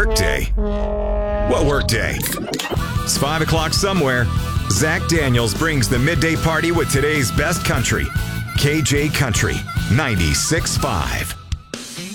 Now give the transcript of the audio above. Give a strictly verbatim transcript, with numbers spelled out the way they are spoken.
Workday. What workday? It's five o'clock somewhere. Zach Daniels brings the midday party with today's best country. K J Country, ninety-six point five.